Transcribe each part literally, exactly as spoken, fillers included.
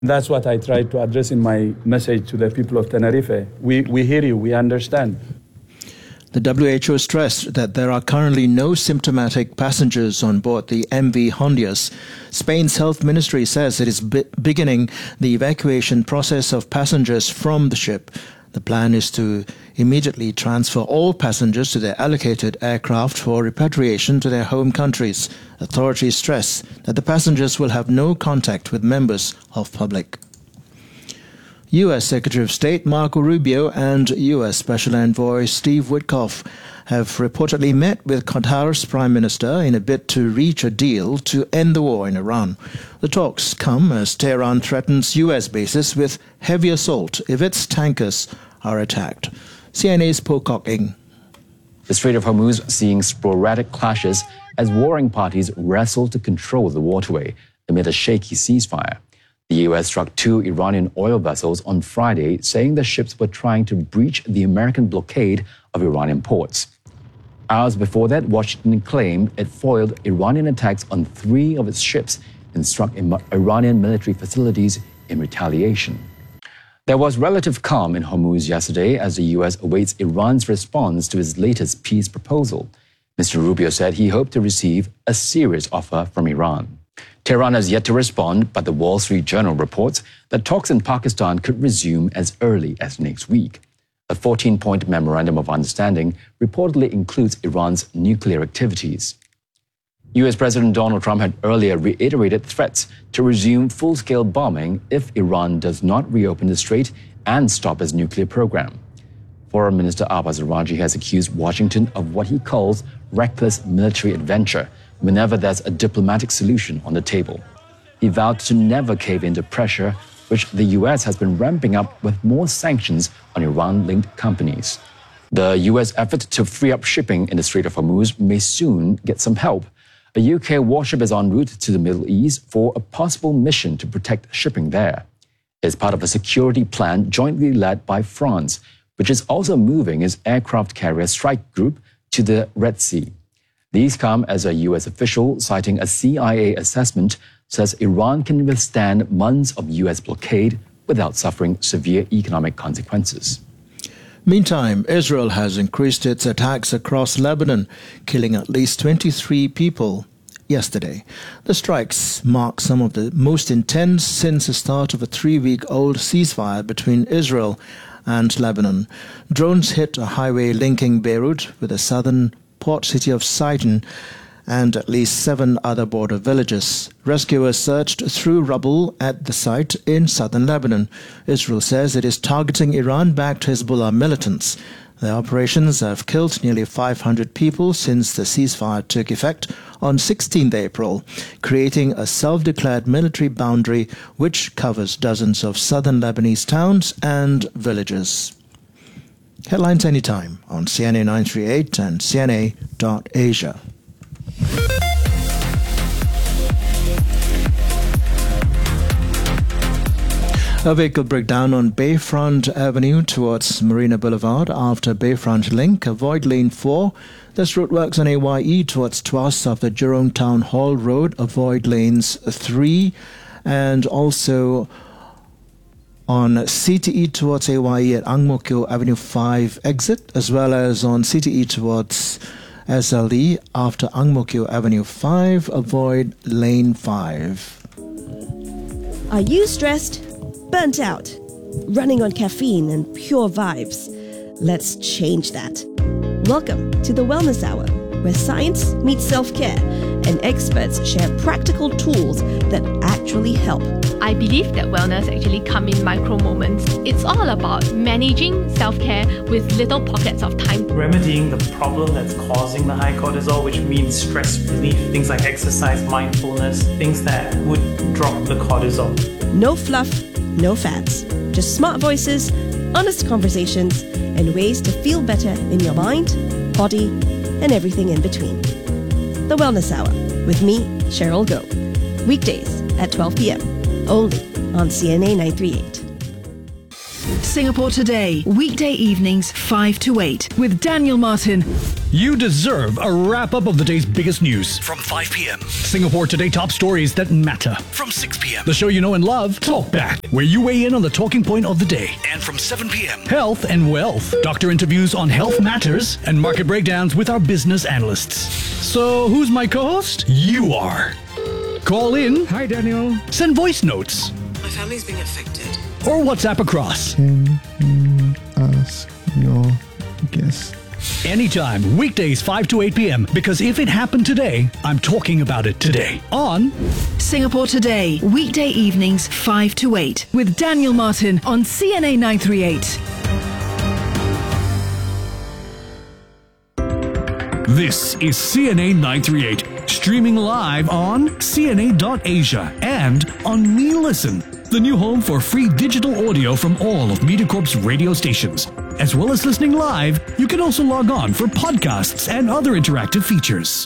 That's what I tried to address in my message to the people of Tenerife. We, we hear you, we understand. The W H O stressed that there are currently no symptomatic passengers on board the M V Hondias. Spain's health ministry says it is be- beginning the evacuation process of passengers from the ship. The plan is to immediately transfer all passengers to their allocated aircraft for repatriation to their home countries. Authorities stress that the passengers will have no contact with members of public. U S Secretary of State Marco Rubio and U S Special Envoy Steve Witkoff have reportedly met with Qatar's Prime Minister in a bid to reach a deal to end the war in Iran. The talks come as Tehran threatens U S bases with heavy assault if its tankers are attacked. C N A's Po Kok Ing. The Strait of Hormuz seeing sporadic clashes as warring parties wrestle to control the waterway amid a shaky ceasefire. The U S struck two Iranian oil vessels on Friday, saying the ships were trying to breach the American blockade of Iranian ports. Hours before that, Washington claimed it foiled Iranian attacks on three of its ships and struck Iranian military facilities in retaliation. There was relative calm in Hormuz yesterday as the U S awaits Iran's response to its latest peace proposal. Mister Rubio said he hoped to receive a serious offer from Iran. Tehran has yet to respond, but the Wall Street Journal reports that talks in Pakistan could resume as early as next week. A fourteen-point memorandum of understanding reportedly includes Iran's nuclear activities. U S President Donald Trump had earlier reiterated threats to resume full-scale bombing if Iran does not reopen the strait and stop its nuclear program. Foreign Minister Abbas Araghchi has accused Washington of what he calls reckless military adventure whenever there's a diplomatic solution on the table. He vowed to never cave into pressure, which the U S has been ramping up with more sanctions on Iran-linked companies. The U S effort to free up shipping in the Strait of Hormuz may soon get some help. A U K warship is en route to the Middle East for a possible mission to protect shipping there. It's part of a security plan jointly led by France, which is also moving its aircraft carrier strike group to the Red Sea. These come as a U S official citing a C I A assessment says Iran can withstand months of U S blockade without suffering severe economic consequences. Meantime, Israel has increased its attacks across Lebanon, killing at least twenty-three people yesterday. The strikes mark some of the most intense since the start of a three-week-old ceasefire between Israel and Lebanon. Drones hit a highway linking Beirut with the southern port city of Sidon and at least seven other border villages. Rescuers searched through rubble at the site in southern Lebanon. Israel says it is targeting Iran-backed Hezbollah militants. The operations have killed nearly five hundred people since the ceasefire took effect on sixteenth April, creating a self-declared military boundary which covers dozens of southern Lebanese towns and villages. Headlines anytime on C N A nine thirty-eight and C N A dot Asia. A vehicle breakdown on Bayfront Avenue towards Marina Boulevard after Bayfront Link. Avoid lane four. This route works on A Y E towards Tuas after Jurong Town Hall Road. Avoid lanes three and also on C T E towards A Y E at Ang Mo Kio Avenue five exit, as well as on C T E towards S L E after Ang Mo Kio Avenue five. Avoid lane five. Are you stressed? Burnt out? Running on caffeine and pure vibes? Let's change that. Welcome to the Wellness Hour, where science meets self-care and experts share practical tools that actually help. I believe that wellness actually comes in micro moments. It's all about managing self-care with little pockets of time. Remedying the problem that's causing the high cortisol, which means stress relief, things like exercise, mindfulness, things that would drop the cortisol. No fluff, no fads. Just smart voices, honest conversations, and ways to feel better in your mind, body, and everything in between. The Wellness Hour with me, Cheryl Go. Weekdays at twelve p.m. only on C N A nine thirty-eight. Singapore Today, weekday evenings five to eight with Daniel Martin. You deserve a wrap-up of the day's biggest news. From five p.m. Singapore Today top stories that matter. From six p.m. The show you know and love, Talk Back, where you weigh in on the talking point of the day. And from seven p.m. Health and Wealth. Doctor interviews on health matters and market breakdowns with our business analysts. So who's my co-host? You are. Call in. Hi, Daniel. Send voice notes. My family's being affected. Or WhatsApp across. Can you ask your guest? Anytime, weekdays five to eight p.m. Because if it happened today, I'm talking about it today. On Singapore Today, weekday evenings five to eight with Daniel Martin on C N A nine thirty-eight. This is C N A nine thirty-eight, streaming live on C N A dot asia and on Me Listen, the new home for free digital audio from all of MediaCorp's radio stations. As well as listening live, you can also log on for podcasts and other interactive features.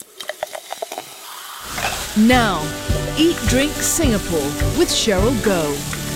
Now, Eat Drink Singapore with Cheryl Goh.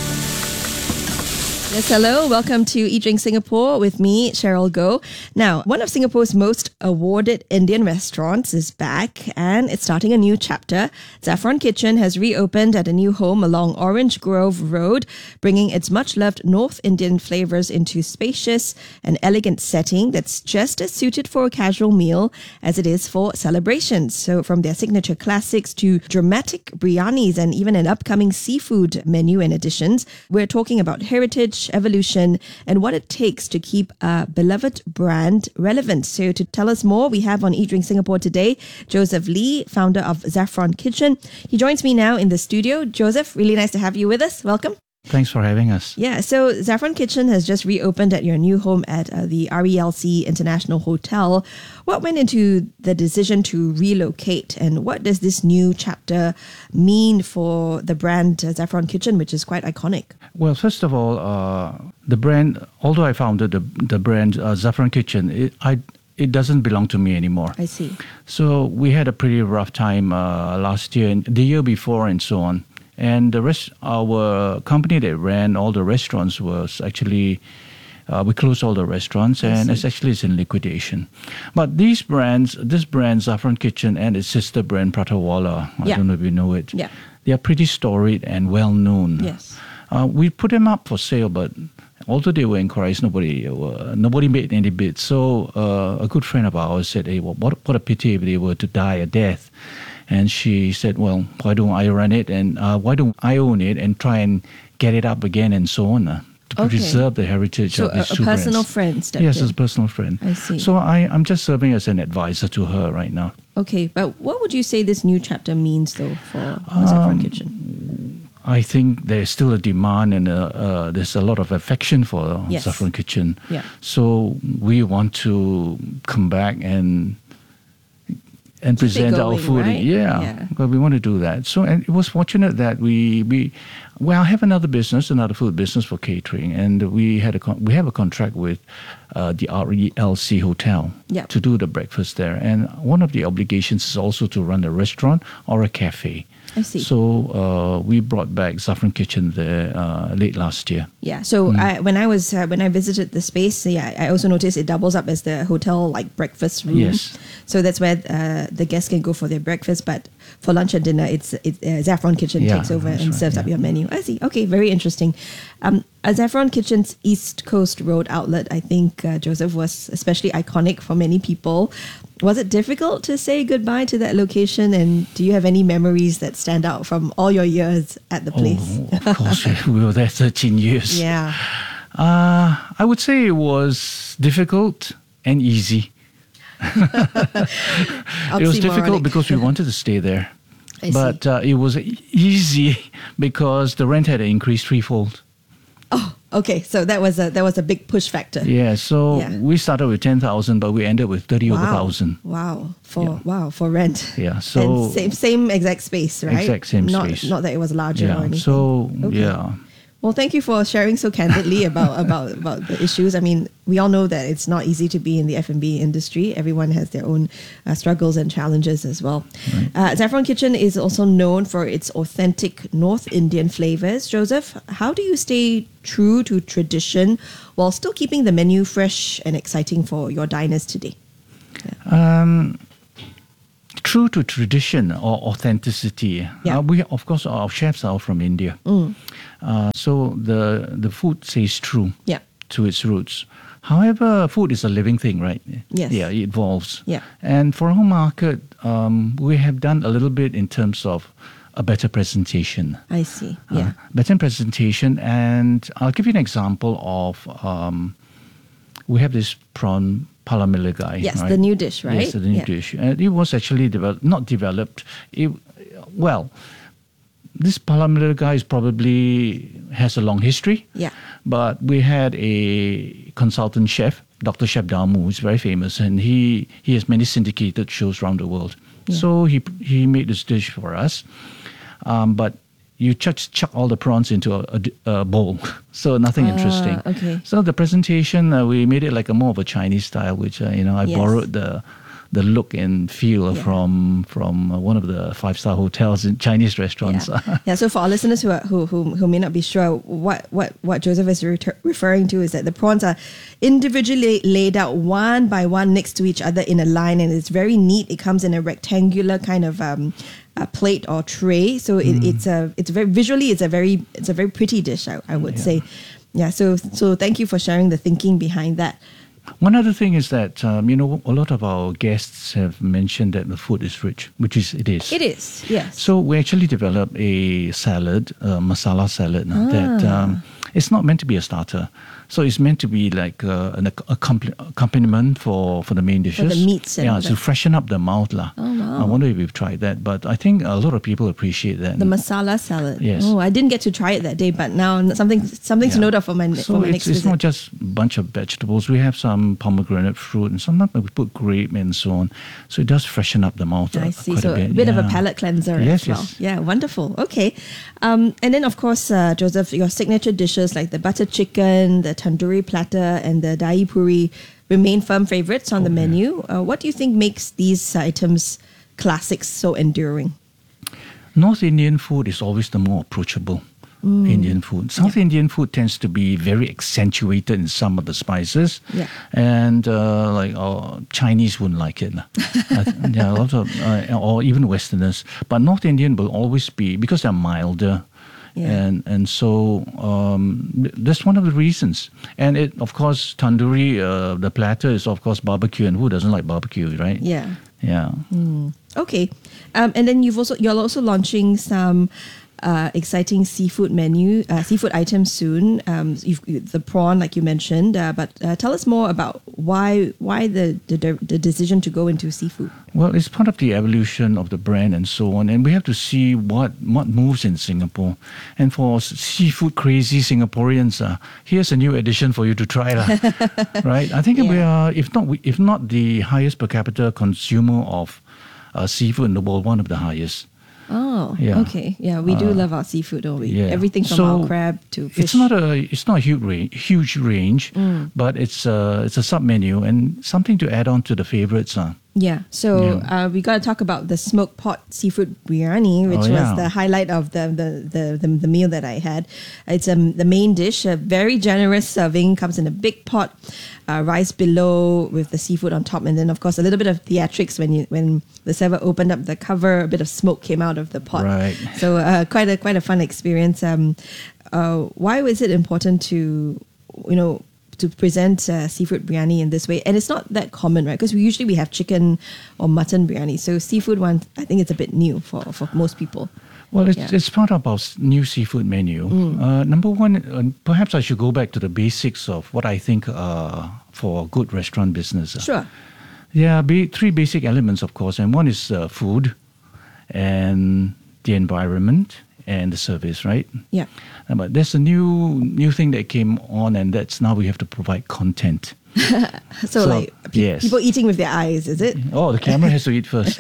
Yes, hello. Welcome to Eat Drink Singapore with me, Cheryl Goh. Now, one of Singapore's most awarded Indian restaurants is back and it's starting a new chapter. Saffron Kitchen has reopened at a new home along Orange Grove Road, bringing its much-loved North Indian flavors into spacious and elegant setting that's just as suited for a casual meal as it is for celebrations. So from their signature classics to dramatic biryanis and even an upcoming seafood menu and additions, we're talking about heritage, evolution, and what it takes to keep a beloved brand relevant. So to tell us more, we have on Eat Drink Singapore today, Joseph Lee, founder of Saffron Kitchen. He joins me now in the studio. Joseph, really nice to have you with us. Welcome. Thanks for having us. Yeah, so Saffron Kitchen has just reopened at your new home at uh, the R E L C International Hotel. What went into the decision to relocate, and what does this new chapter mean for the brand uh, Saffron Kitchen, which is quite iconic? Well, first of all, uh, the brand, although I founded the, the brand uh, Saffron Kitchen, it, I, it doesn't belong to me anymore. I see. So we had a pretty rough time uh, last year and the year before and so on. And the rest, our company that ran all the restaurants was actually, uh, we closed all the restaurants and it's actually it's in liquidation. But these brands, this brand, Saffron Kitchen, and its sister brand, Prata Wala, I yeah. don't know if you know it. Yeah. They are pretty storied and well known. Yes. Uh, we put them up for sale, but although they were inquiries, nobody uh, nobody made any bids. So uh, a good friend of ours said, hey, well, what, what a pity if they were to die a death. And she said, well, why don't I run it and uh, why don't I own it and try and get it up again and so on uh, to okay. preserve the heritage so of these a, a two personal brands. friend stepped Yes, in. as a personal friend. I see. So I, I'm just serving as an advisor to her right now. Okay, but what would you say this new chapter means, though, for um, Saffron Kitchen? I think there's still a demand and a, uh, there's a lot of affection for yes. Saffron Kitchen. Yeah. So we want to come back and and Keep present going, our food. Right? Yeah, yeah. but we want to do that. So and it was fortunate that we we well I have another business, another food business for catering, and we had a con- we have a contract with uh, the R E L C Hotel yep. to do the breakfast there. And one of the obligations is also to run a restaurant or a cafe. I see. So uh, we brought back Saffron Kitchen there uh, late last year. Yeah. So mm. I, when I was uh, when I visited the space, yeah, I also noticed it doubles up as the hotel like breakfast room. Yes. So that's where uh, the guests can go for their breakfast, but for lunch and dinner, it's it, uh, Saffron Kitchen yeah, takes over and right, serves yeah. up your menu. I see. Okay, very interesting. Um, a Saffron Kitchen's East Coast Road outlet, I think, uh, Joseph, was especially iconic for many people. Was it difficult to say goodbye to that location? And do you have any memories that stand out from all your years at the place? Oh, of course, we were there thirteen years. Yeah. Uh, I would say it was difficult and easy. It was difficult because we wanted to stay there. I but uh, it was easy because the rent had increased threefold. Oh, okay. So that was a that was a big push factor. Yeah. So Yeah. we started with ten thousand, but we ended with thirty wow. over thousand. Wow. For Yeah. wow for rent. Yeah. So and same same exact space, right? Exact same not, space. Not that it was larger yeah. or anything. So Okay. yeah. Well, thank you for sharing so candidly about, about, about the issues. I mean, we all know that it's not easy to be in the F and B industry. Everyone has their own uh, struggles and challenges as well. Right. Uh, Saffron Kitchen is also known for its authentic North Indian flavors. Joseph, how do you stay true to tradition while still keeping the menu fresh and exciting for your diners today? Yeah. Um, true to tradition or authenticity. Yeah. Uh, we, of course, our chefs are from India. Mm. Uh, so the the food stays true yeah. to its roots. However, food is a living thing, right? Yes. Yeah, it evolves. Yeah. And for our market, um, we have done a little bit in terms of a better presentation. I see. Yeah. Uh, better presentation. And I'll give you an example of, um, we have this prawn palamiligai. Yes, right? the new dish, right? Yes, the new yeah. dish. And it was actually developed, not developed. It, well, this palamiligai is probably has a long history. Yeah. But we had a consultant chef, Doctor Chef Damu, who's very famous, and he, he has many syndicated shows around the world. Yeah. So he he made this dish for us. Um, but you just chuck all the prawns into a, a, a bowl, so nothing uh, interesting. Okay. So the presentation, uh, we made it like a more of a Chinese style, which uh, you know I yes. borrowed the the look and feel yeah. from from uh, one of the five star hotels in Chinese restaurants. Yeah. yeah. So for our listeners who are, who, who who may not be sure, what what what Joseph is re- referring to is that the prawns are individually laid out one by one next to each other in a line, and it's very neat. It comes in a rectangular kind of um, a plate or tray, so it, mm. it's a it's very visually it's a very it's a very pretty dish. I, I would yeah. say, yeah. So so thank you for sharing the thinking behind that. One other thing is that, um, you know, a lot of our guests have mentioned that the food is rich, which is it is. It is, yes. So we actually developed a salad, a masala salad, ah. that um, it's not meant to be a starter. So it's meant to be like uh, an accompli- accompaniment for, for the main dishes. For the meats. And yeah, to freshen up the mouth. La. Oh, wow. I wonder if we've tried that, but I think a lot of people appreciate that. The masala salad. Yes. Oh, I didn't get to try it that day, but now something something yeah. to note of for my, so for my it's, next it's visit. not just a bunch of vegetables. We have some pomegranate fruit, and sometimes we put grape and so on. So it does freshen up the mouth. I uh, see. Quite So a bit, a bit yeah. of a palate cleanser yes, as well. Yes. Yeah, wonderful. Okay. Um, and then, of course, uh, Joseph, your signature dishes like the butter chicken, the tandoori platter, and the dahi puri remain firm favorites on okay. the menu. Uh, what do you think makes these items classics so enduring? North Indian food is always the more approachable mm. Indian food. South yeah. Indian food tends to be very accentuated in some of the spices, yeah. and uh, like uh, Chinese wouldn't like it. uh, yeah, a lot of, uh, or even Westerners. But North Indian will always be, because they're milder. Yeah. And and so um, that's one of the reasons. And it, of course, tandoori, uh, the platter is of course barbecue, and who doesn't like barbecue, right? Yeah. Yeah. Mm. Okay. Um, and then you've also you're also launching some uh, exciting seafood menu, uh, seafood items soon. Um, you've, the prawn, like you mentioned, uh, but uh, tell us more about why why the, the the decision to go into seafood. Well, it's part of the evolution of the brand and so on, and we have to see what what moves in Singapore. And for seafood crazy Singaporeans, uh, here's a new addition for you to try, lah. Right? I think yeah. we are, if not if not the highest per capita consumer of uh, seafood in the world, one of the highest. Oh, yeah. okay. Yeah, we do Uh, love our seafood, don't we? Yeah. Everything from So our crab to fish. It's not a it's not a huge range, huge range, Mm. but it's a it's a sub menu and something to add on to the favorites. Uh. Yeah, so Yeah. Uh, we got to talk about the smoked pot seafood biryani, which Oh, yeah. was the highlight of the the, the, the the meal that I had. It's um, the main dish, a very generous serving, comes in a big pot, uh, rice below with the seafood on top, and then of course a little bit of theatrics when you when the server opened up the cover, a bit of smoke came out of the pot. Right. So uh, quite a quite a fun experience. Um, uh, why was it important to you know? to present uh, seafood biryani in this way? And it's not that common, right? Because we usually we have chicken or mutton biryani. So seafood one, I think it's a bit new for, for most people. Well, it's, Yeah. it's part of our s- new seafood menu. Mm. Uh, number one, uh, perhaps I should go back to the basics of what I think uh, for good restaurant business. Sure. There are ba- three basic elements, of course, and one is uh, food and the environment and the service, right? Yeah. Uh, But there's a new new thing that came on, and that's now we have to provide content. so, So, like pe- yes. people eating with their eyes, is it? Oh, the camera has to eat first.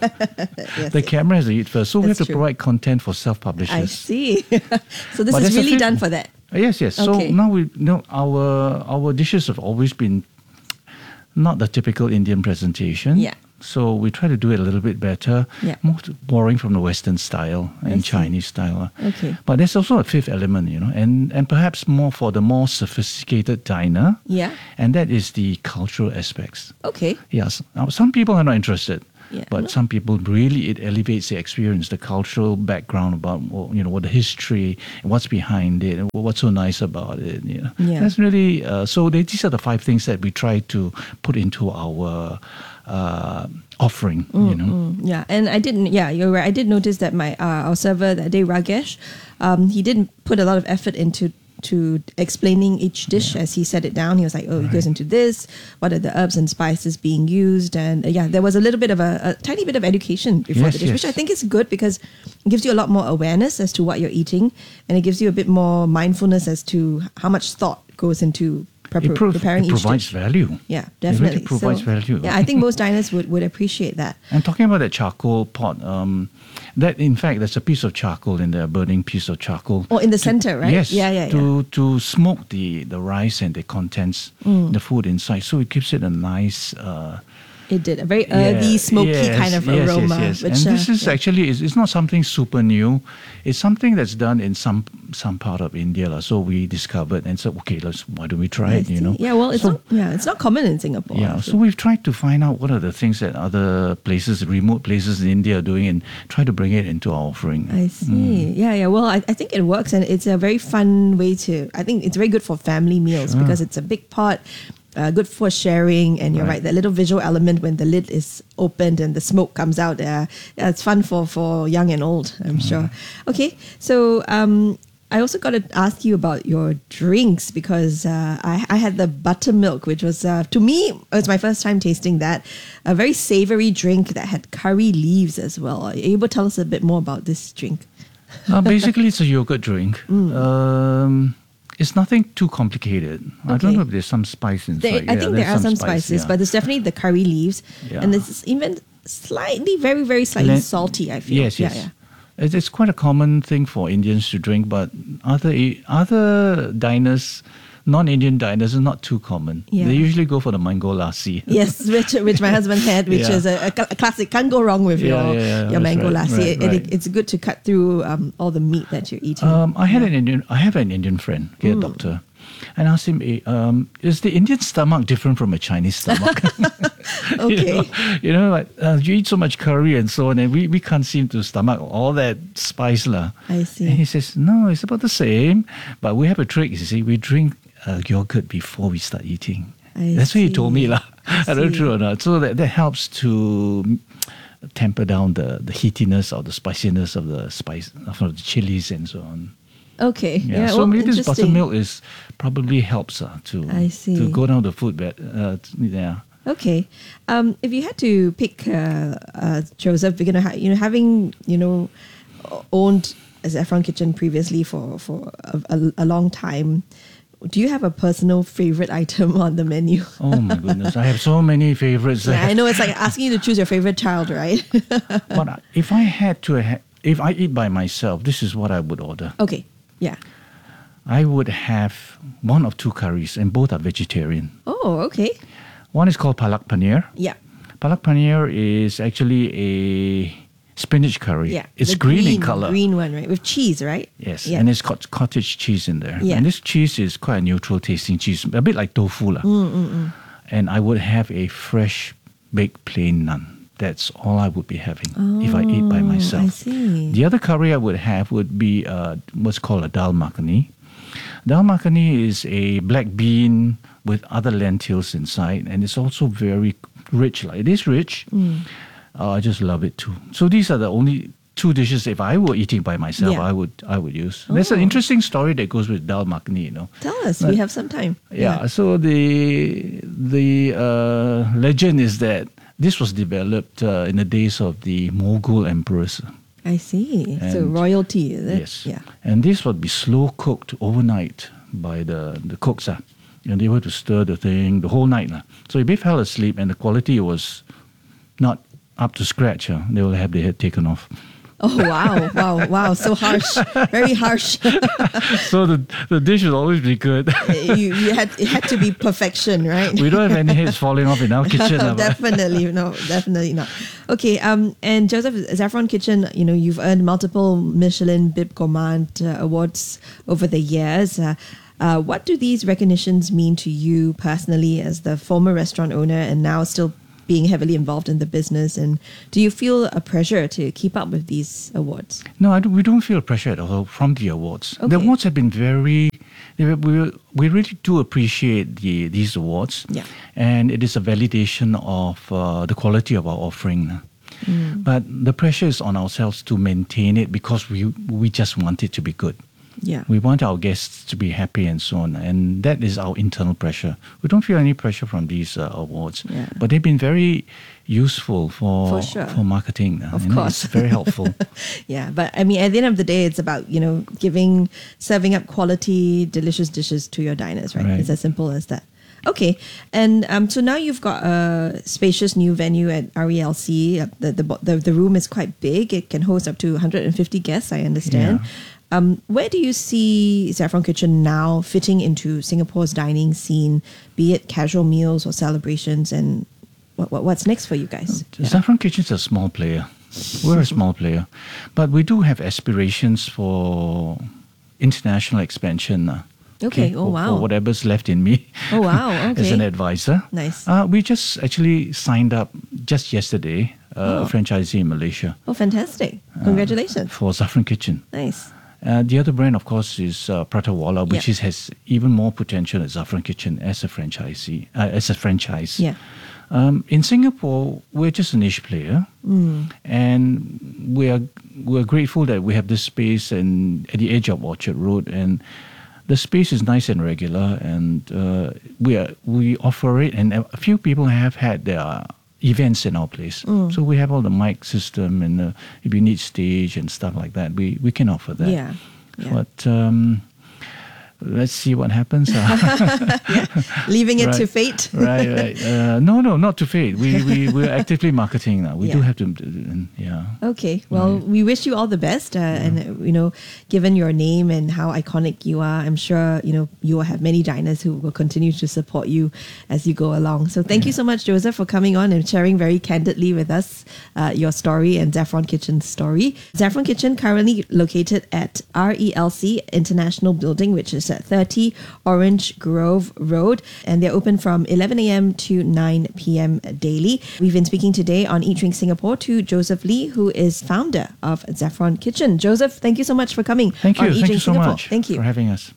Yes. The camera has to eat first. So we have That's to true. provide content for I self-publishers. see. So this But is there's a really few- done for that. Uh, Yes, yes. So Okay. now we you know our our dishes have always been not the typical Indian presentation. Yeah. So we try to do it a little bit better, Yeah. more to- borrowing from the Western style I and see. Chinese style. Okay. But there's also a fifth element, you know, and, and perhaps more for the more sophisticated diner. Yeah. And that is the cultural aspects. Okay. Yes. Now, some people are not interested. Yeah. But No. some people really, it elevates the experience, the cultural background about, well, you know, what the history, what's behind it, and what's so nice about it. You know. Yeah. That's really, uh, so they, these are the five things that we try to put into our uh, offering, you know. Mm, yeah, and I didn't. Yeah, you're right. I did notice that my uh, our server that day, Ragesh, um, he didn't put a lot of effort into to explaining each dish as he set it down. He was like, "Oh, it goes into this. What are the herbs and spices being used?" And uh, yeah, there was a little bit of a, a tiny bit of education before Yes, the dish, yes. which I think is good because it gives you a lot more awareness as to what you're eating, and it gives you a bit more mindfulness as to how much thought goes into prepar- It, prov- preparing it each provides dish. value. Yeah, It really definitely. provides So, value. Yeah, I think most diners would, would appreciate that. And talking about that charcoal pot, um, that in fact there's a piece of charcoal in there, a burning piece of charcoal. Oh, in the center, right? Yes. Yeah, yeah, to to smoke the, the rice and the contents, Mm. the food inside, so it gives it a nice. Uh, It did a very earthy, yeah, smoky yes, kind of yes, aroma. Yes, yes. Which, And this uh, is yeah. actually it's, it's not something super new. It's something that's done in some some part of India, lah. So we discovered and said, okay, let's why don't we try I it? You see. know. Yeah, well, it's So- not. Yeah, it's not common in Singapore. Yeah, so we've tried to find out what are the things that other places, remote places in India are doing and try to bring it into our offering. I see. Yeah, yeah. Well, I, I think it works, and it's a very fun way to. I think it's very good for family meals Sure. because it's a big pot. Uh, good for sharing, and you're right. Right. That little visual element when the lid is opened and the smoke comes out. Uh, yeah, it's fun for, for young and old, I'm sure. Okay, so um, I also got to ask you about your drinks because uh, I, I had the buttermilk, which was uh, to me it was my first time tasting that. A very savory drink that had curry leaves as well. Are you able to tell us a bit more about this drink? Uh, basically, it's a yogurt drink. Mm. Um, it's nothing too complicated. I Okay. don't know if there's some spice inside. There, I Yeah, think there's there are some spice, spices, yeah. but there's definitely the curry leaves, Yeah. and it's even slightly, very, very slightly Len- salty. I feel. Yes, Yeah, yes. yeah. It's, it's quite a common thing for Indians to drink, but other other diners, non-Indian diners, is not too common. Yeah. They usually go for the mango lassi. Yes, which which my husband had, which Yeah. is a, a cl- a classic. Can't go wrong with Yeah, your yeah, yeah, your that's mango right, lassi. right, It- it- right. it's good to cut through um, all the meat that you're eating. Um, I had an Indian. I have an Indian friend, okay, a Mm. doctor, and I asked him, eh, um, "Is the Indian stomach different from a Chinese stomach?" Okay. you know, you know like uh, you eat so much curry and so on, and we, we can't seem to stomach all that spice, lah. I see. And he says, "No, it's about the same, but we have a trick. You see, we drink uh, yogurt before we start eating." I That's what he told me, see. lah. I I don't know see. true or not. So that, that helps to temper down the, the heatiness or the spiciness of the spice of the chilies and so on. Okay. Yeah, Yeah. so well, maybe this interesting. buttermilk is probably helps uh, to I see. to go down the food bed. Uh, t- yeah. Okay. Um, if you had to pick uh, uh, Joseph, you know, ha- you know, having you know owned Saffron Kitchen previously for for a, a, a long time, do you have a personal favorite item on the menu? Oh my goodness, I have so many favorites. Yeah, I know it's like asking you to choose your favorite child, right? But I- if I had to, ha- if I eat by myself, this is what I would order. Okay. Yeah. I would have one of two curries, and both are vegetarian. Oh, okay. One is called palak paneer. Yeah. Palak paneer is actually a spinach curry. Yeah. It's the green, in color. Green one, right? With cheese, right? Yes, Yeah. and it's got cottage cheese in there. Yeah. And this cheese is quite a neutral tasting cheese, a bit like tofu. lah. Mm, mm, mm. And I would have a fresh baked plain naan. That's all I would be having if I eat by Oh, myself. I see. The other curry I would have would be uh, what's called a dal makhani. Dal makhani is a black bean with other lentils inside, and it's also very rich. Like, it is rich. Mm. Uh, I just love it too. So these are the only two dishes. If I were eating by myself, Yeah. I would I would use. There's an Oh. interesting story that goes with dal makhani. You know. Tell us. Uh, We have some time. Yeah. So the the uh, legend is that this was developed uh, in the days of the Mughal emperors. I see. so And- royalty, is it? Yes. Yeah. And this would be slow cooked overnight by the the cooks. Uh. and they were to stir the thing the whole night. lah. So if they fell asleep and the quality was not up to scratch, uh, they will have their head taken off. Oh, wow, wow, wow. So harsh, very harsh. So the the dish will always be good. you, you had It had to be perfection, right? We don't have any heads falling off in our kitchen. uh, but- Definitely, no, definitely not. Okay, um, and Joseph, Saffron Kitchen, you know, you've earned multiple Michelin Bib Gourmand uh, awards over the years. Uh, uh, what do these recognitions mean to you personally as the former restaurant owner and now still being heavily involved in the business? And do you feel a pressure to keep up with these awards? No, I don't, we don't feel pressure at all from the awards. Okay. The awards have been very, they were- we, we really do appreciate the, these awards. Yeah. And it is a validation of uh, the quality of our offering. Mm. But the pressure is on ourselves to maintain it because we, we just want it to be good. Yeah. We want our guests to be happy and so on. And that is our internal pressure. We don't feel any pressure from these uh, awards. Yeah. But they've been very useful for, For sure. for marketing. uh, Of you know, course. It's very helpful. Yeah, but I mean, at the end of the day, it's about, you know, giving, serving up quality, delicious dishes to your diners, right? Right. It's as simple as that. Okay, and um, so now you've got a spacious new venue at R E L C. Uh, The, the the the room is quite big. It can host up to one hundred fifty guests, I understand. Yeah. Um, where do you see Saffron Kitchen now fitting into Singapore's dining scene, be it casual meals or celebrations, and what, what what's next for you guys? The Saffron Kitchen's a small player. We're a small player. But we do have aspirations for international expansion. uh, Okay, oh, for, wow. For whatever's left in me. Oh, wow, As okay. an advisor. Nice. Uh, we just actually signed up just yesterday uh, Oh. a franchisee in Malaysia Oh, fantastic! Congratulations. for Saffron Kitchen. Nice. Uh, the other brand, of course, is uh, Prata Wala, which Yeah. is, has even more potential as Saffron Kitchen as a franchisee, uh, as a franchise. Yeah. Um, in Singapore, we're just a niche player, Mm. and we are we're grateful that we have this space and at the edge of Orchard Road, and the space is nice and regular, and uh, we are, we offer it, and a few people have had their events in our place. Mm. So we have all the mic system, and uh, if you need stage and stuff like that, we, we can offer that. Yeah. Yeah. But um, let's see what happens. Leaving it Right. to fate. right, right. Uh, no, no, not to fate. We we we're actively marketing now. We do Yeah. have to, uh, yeah. Okay. Well, we wish you all the best. Uh, And, uh, you know, given your name and how iconic you are, I'm sure, you know, you will have many diners who will continue to support you as you go along. So thank you so much, Joseph, for coming on and sharing very candidly with us uh, your story and Saffron Kitchen's story. Saffron Kitchen currently located at R E L C International Building, which is at thirty Orange Grove Road. And they're open from eleven a.m. to nine p.m. daily. We've been speaking today on Eat Drink Singapore to Joseph Lee, who is founder of Saffron Kitchen. Joseph, thank you so much for coming Thank you. on Eat Thank Drink you so Singapore. much Thank you. for having us.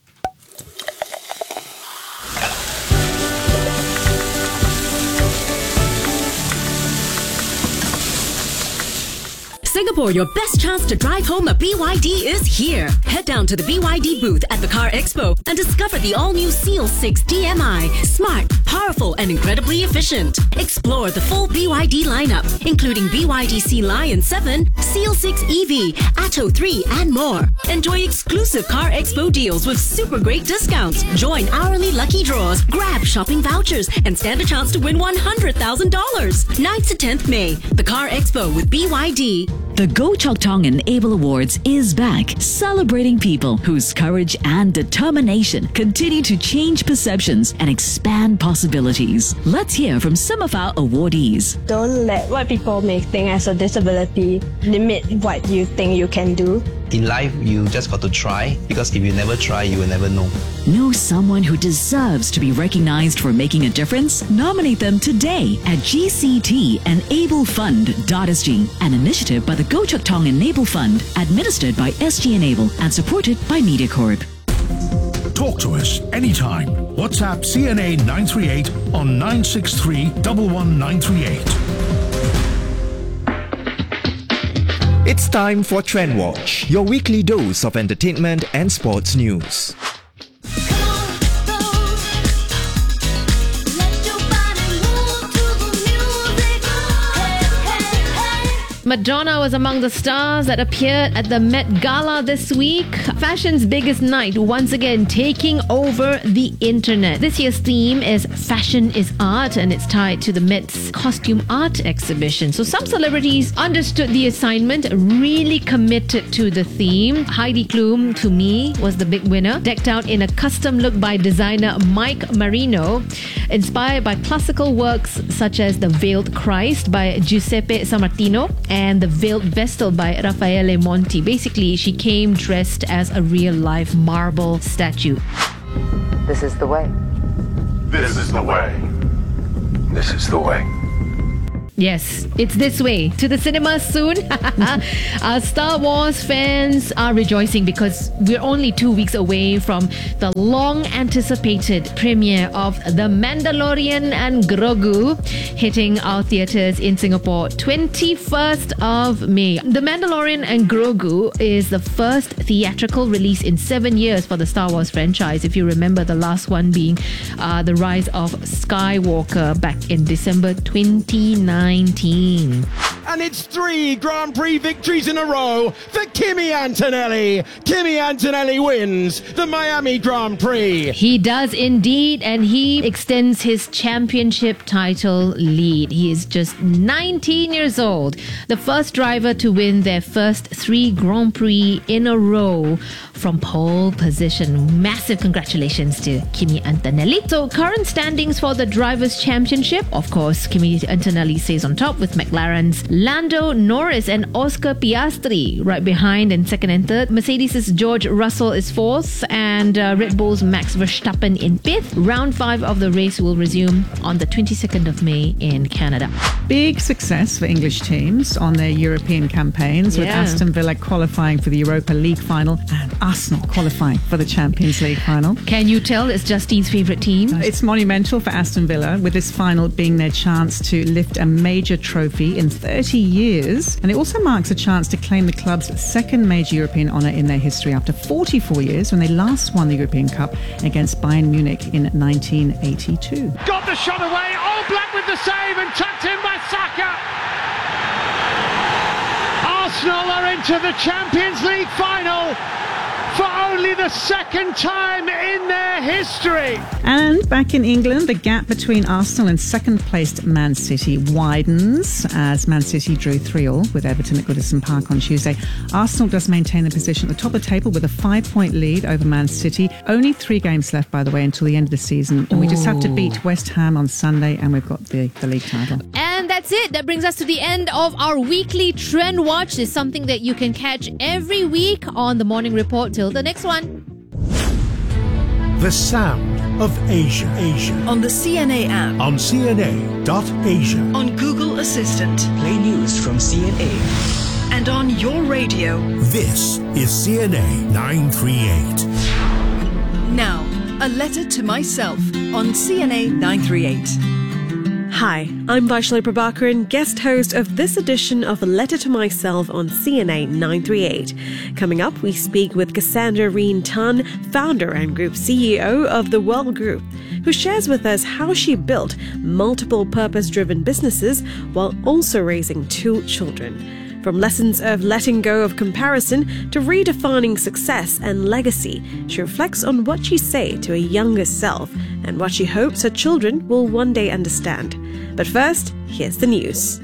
Singapore, your best chance to drive home a B Y D is here. Head down to the B Y D booth at the Car Expo and discover the all-new Seal six D M I. Smart, powerful, and incredibly efficient. Explore the full B Y D lineup, including B Y D Sea Lion seven, Seal six E V, Atto three, and more. Enjoy exclusive Car Expo deals with super great discounts. Join hourly lucky draws, grab shopping vouchers, and stand a chance to win one hundred thousand dollars. ninth to tenth May, the Car Expo with B Y D. The Go Chok Tong Enable Awards is back, celebrating people whose courage and determination continue to change perceptions and expand possibilities. Let's hear from some of our awardees. Don't let what people may think as a disability limit what you think you can do. In life, you just got to try, because if you never try, you will never know. Know someone who deserves to be recognized for making a difference? Nominate them today at G C T Enable Fund dot S G, an initiative by the Go Chok Tong Enable Fund, administered by S G Enable and supported by MediaCorp. Talk to us anytime. WhatsApp C N A nine three eight on nine six three one one nine three eight. It's time for Trend Watch, your weekly dose of entertainment and sports news. Madonna was among the stars that appeared at the Met Gala this week. Fashion's biggest night once again taking over the internet. This year's theme is Fashion is Art, and it's tied to the Met's costume art exhibition. So some celebrities understood the assignment, really committed to the theme. Heidi Klum, to me, was the big winner, decked out in a custom look by designer Mike Marino, inspired by classical works such as The Veiled Christ by Giuseppe Sammartino and The Veiled Vestal by Raffaele Monti. Basically, she came dressed as a real-life marble statue. This is the way. This is the way. This is the way. Yes, it's this way. To the cinemas soon. Our Star Wars fans are rejoicing because we're only two weeks away from the long-anticipated premiere of The Mandalorian and Grogu, hitting our theatres in Singapore twenty-first of May. The Mandalorian and Grogu is the first theatrical release in seven years for the Star Wars franchise. If you remember, the last one being uh, The Rise of Skywalker back in December twenty nineteen. And it's three Grand Prix victories in a row for Kimi Antonelli. Kimi Antonelli wins the Miami Grand Prix. He does indeed, and he extends his championship title lead. He is just nineteen years old, the first driver to win their first three Grand Prix in a row from pole position. Massive congratulations to Kimi Antonelli. So current standings for the Drivers' Championship, of course, Kimi Antonelli stays on top with McLaren's Lando Norris and Oscar Piastri right behind in second and third. Mercedes' George Russell is fourth, and uh, Red Bull's Max Verstappen in fifth. Round five of the race will resume on the twenty-second of May in Canada. Big success for English teams on their European campaigns, with Yeah. Aston Villa qualifying for the Europa League final and Arsenal qualifying for the Champions League final. Can you tell it's Justine's favourite team? It's monumental for Aston Villa, with this final being their chance to lift a major trophy in thirty years, and it also marks a chance to claim the club's second major European honour in their history after forty-four years, when they last won the European Cup against Bayern Munich in nineteen eighty-two. Got the shot away, All Black with the save and tucked in by Saka. Arsenal are into the Champions League final for only the second time in their history. And back in England, the gap between Arsenal and second-placed Man City widens as Man City drew three all with Everton at Goodison Park on Tuesday. Arsenal does maintain the position at the top of the table with a five-point lead over Man City. Only three games left, by the way, until the end of the season. And we just have to beat West Ham on Sunday, and we've got the, the league title. And that's it. That brings us to the end of our weekly Trend Watch. It's something that you can catch every week on the Morning Report. Till the next one. The sound of Asia. Asia. On the C N A app. On C N A dot asia. On Google Assistant. Play news from C N A. And on your radio. This is C N A nine thirty-eight. Now, a letter to myself on C N A nine thirty-eight. Hi, I'm Vaishali Prabhakaran, guest host of this edition of A Letter to Myself on C N A nine thirty-eight. Coming up, we speak with Cassandra Reen Tan, founder and group C E O of The Well Group, who shares with us how she built multiple purpose-driven businesses while also raising two children. From lessons of letting go of comparison to redefining success and legacy, she reflects on what she say to a younger self and what she hopes her children will one day understand. But first, here's the news.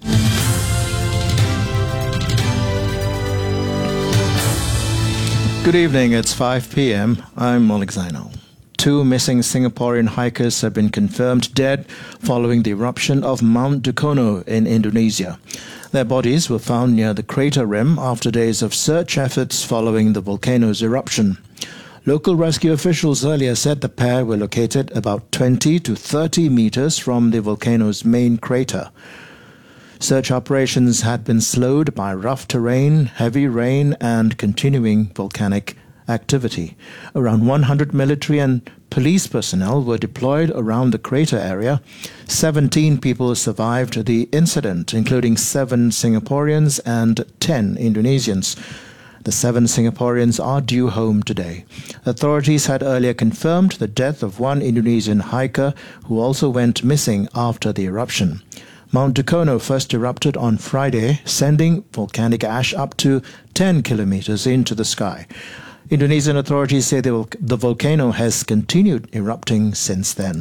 Good evening, it's five p.m. I'm Oleg Zainal. Two missing Singaporean hikers have been confirmed dead following the eruption of Mount Dukono in Indonesia. Their bodies were found near the crater rim after days of search efforts following the volcano's eruption. Local rescue officials earlier said the pair were located about twenty to thirty meters from the volcano's main crater. Search operations had been slowed by rough terrain, heavy rain, and continuing volcanic activity. Around one hundred military and police personnel were deployed around the crater area. seventeen people survived the incident, including seven Singaporeans and ten Indonesians. The seven Singaporeans are due home today. Authorities had earlier confirmed the death of one Indonesian hiker who also went missing after the eruption. Mount Dukono first erupted on Friday, sending volcanic ash up to ten kilometers into the sky. Indonesian authorities say the, the volcano has continued erupting since then.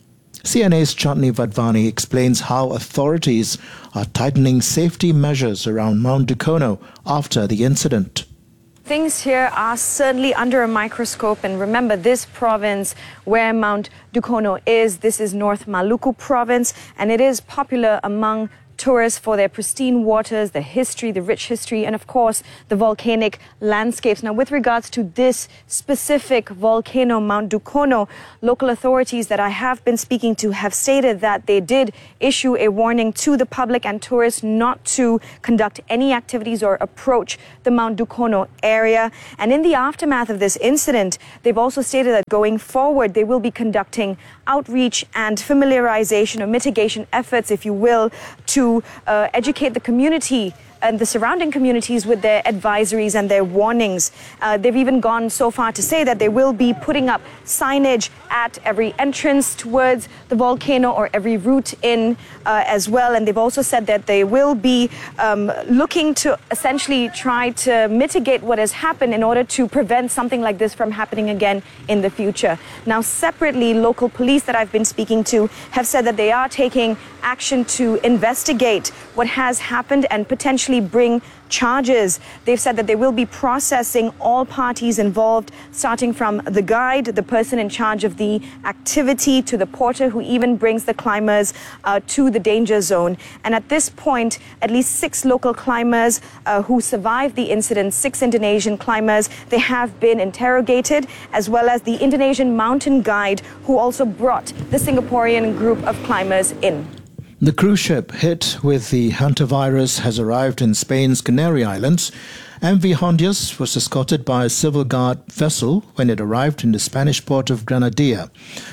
C N A's Chandni Vadvani explains how authorities are tightening safety measures around Mount Dukono after the incident. Things here are certainly under a microscope, and remember, this province where Mount Dukono is, this is North Maluku province, and it is popular among tourists for their pristine waters, the history, the rich history, and of course the volcanic landscapes. Now, with regards to this specific volcano, Mount Dukono, local authorities that I have been speaking to have stated that they did issue a warning to the public and tourists not to conduct any activities or approach the Mount Dukono area. And in the aftermath of this incident, they've also stated that going forward, they will be conducting outreach and familiarization or mitigation efforts, if you will, to uh, educate the community and the surrounding communities with their advisories and their warnings. Uh, they've even gone so far to say that they will be putting up signage at every entrance towards the volcano or every route in uh, as well. And they've also said that they will be um, looking to essentially try to mitigate what has happened in order to prevent something like this from happening again in the future. Now, separately, local police that I've been speaking to have said that they are taking action to investigate what has happened and potentially bring charges. They've said that they will be processing all parties involved, starting from the guide, the person in charge of the activity, to the porter who even brings the climbers uh, to the danger zone. And at this point, at least six local climbers uh, who survived the incident, six Indonesian climbers, they have been interrogated, as well as the Indonesian mountain guide who also brought the Singaporean group of climbers in. The cruise ship hit with the hantavirus has arrived in Spain's Canary Islands. M V Hondias was escorted by a civil guard vessel when it arrived in the Spanish port of Granadilla.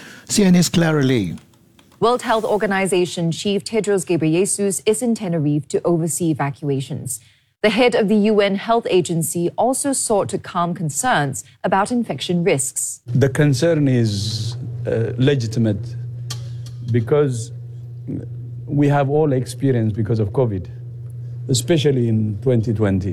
C N A's Clara Lee. World Health Organization Chief Tedros Ghebreyesus is in Tenerife to oversee evacuations. The head of the U N Health Agency also sought to calm concerns about infection risks. The concern is uh, legitimate because we have all experienced because of COVID, especially in twenty twenty.